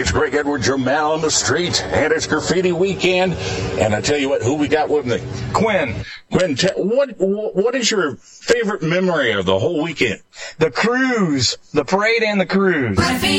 It's Greg Edwards, your man on the street, and it's graffiti weekend. And I tell you what, who we got with me? Quinn. Quinn, what is your favorite memory of the whole weekend? The cruise. The parade and the cruise.